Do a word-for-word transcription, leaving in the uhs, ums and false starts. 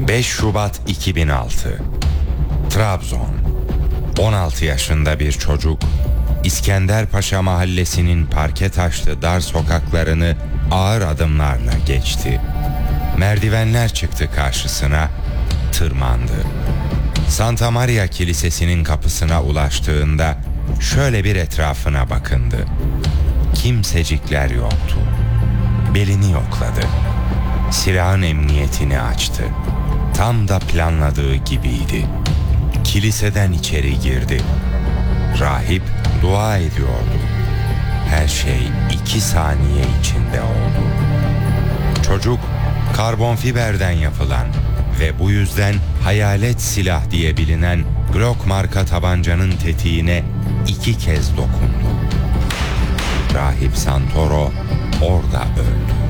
beş Şubat iki bin altı, Trabzon. on altı yaşında bir çocuk İskenderpaşa mahallesinin parke taşlı dar sokaklarını ağır adımlarla geçti. Merdivenler çıktı karşısına, tırmandı. Santa Maria Kilisesi'nin kapısına ulaştığında şöyle bir etrafına bakındı. Kimsecikler yoktu. Belini yokladı. Silahın emniyetini açtı. Tam da planladığı gibiydi. Kiliseden içeri girdi. Rahip dua ediyordu. Her şey iki saniye içinde oldu. Çocuk karbon fiberden yapılan ve bu yüzden hayalet silah diye bilinen Glock marka tabancanın tetiğine iki kez dokundu. Rahip Santoro orada öldü.